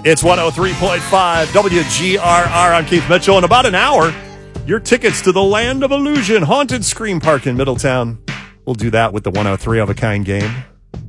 It's 103.5 WGRR. I'm Keith Mitchell. In about an hour, your tickets to the Land of Illusion Haunted Scream Park in Middletown. We'll do that with the 103 of a Kind game.